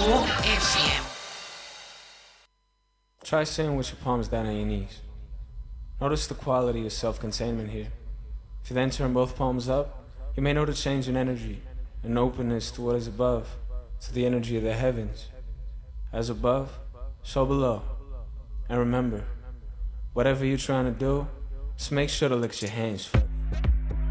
FM. Try sitting with your palms down on your knees. Notice the quality of self-containment here. If you then turn both palms up, you may notice change in energy, an openness to what is above, to the energy of the heavens. As above, so below. And remember, whatever you're trying to do, just make sure to lick your hands first.